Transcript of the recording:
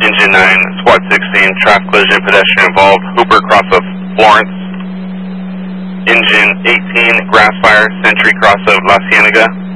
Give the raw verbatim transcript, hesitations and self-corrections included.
Engine nine, Squad sixteen, traffic collision, pedestrian involved, Hooper cross of Florence. Engine eighteen, grass fire, Century cross of La Cienega.